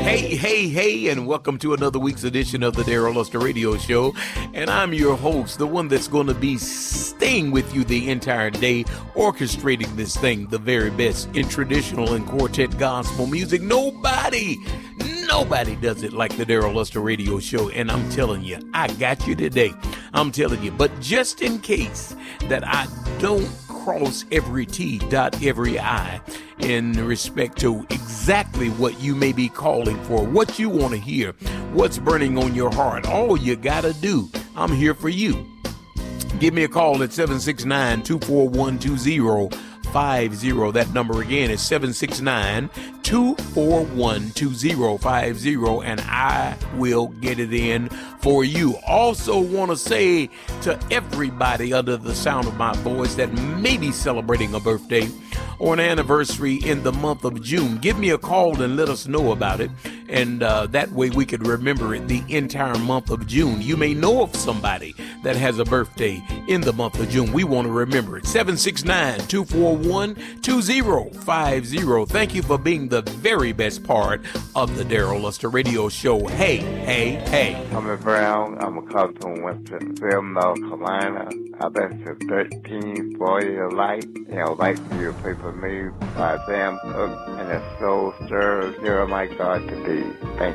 Hey, and welcome to another week's edition of the Daryl Luster Radio Show. And I'm your host, the one that's going to be staying with you the entire day, orchestrating this thing, the very best in traditional and quartet gospel music. Nobody does it like the Daryl Luster Radio Show. And I'm telling you, I got you today. I'm telling you. But just in case that I don't cross every T, dot every I, in respect to exactly what you may be calling for, what you want to hear, what's burning on your heart, all you gotta do, I'm here for you. Give me a call at 769-241-2050. That number again is 769-241-2050, and I will get it in for you. Also want to say to everybody under the sound of my voice that may be celebrating a birthday or an anniversary in the month of June, give me a call and let us know about it. And that way we could remember it the entire month of June. You may know of somebody that has a birthday in the month of June. We want to remember it. 769-241-2050. Thank you for being the very best part of the Daryl Luster Radio Show. Hey. I'm Brown. I'm a cop from Winston-Salem, North Carolina. I've been to 1340 of Light. I would like for you to play for me by Sam Cooke and the Soul Stir. You're my God to be. Thank you.